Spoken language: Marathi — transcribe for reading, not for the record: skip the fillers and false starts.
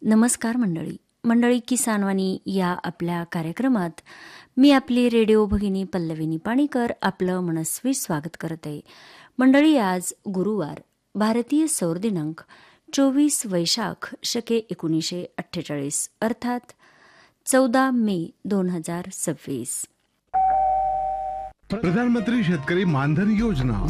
नमस्कार मंडळी किसानवाणी या आपल्या कार्यक्रमात मी आपली रेडिओ भगिनी पल्लवी निपाणीकर आपलं मनस्वी स्वागत करते. मंडळी, आज गुरुवार, भारतीय सौर दिनांक 24 वैशाख शके 1948 अर्थात 14 मे 2026. प्रधानमंत्री शेतकरी मानधन योजना